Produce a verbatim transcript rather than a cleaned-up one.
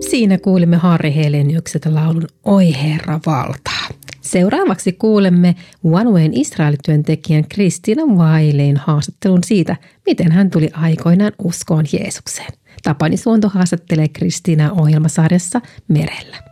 Siinä kuulimme Harri Heleniukselta laulun Oi Herra valtaa. Seuraavaksi kuulemme OneWayn Israel-työntekijän Kristiina Waileen haastattelun siitä, miten hän tuli aikoinaan uskoon Jeesukseen. Tapani Suonto haastattelee Kristiinaa ohjelmasarjassa Merellä.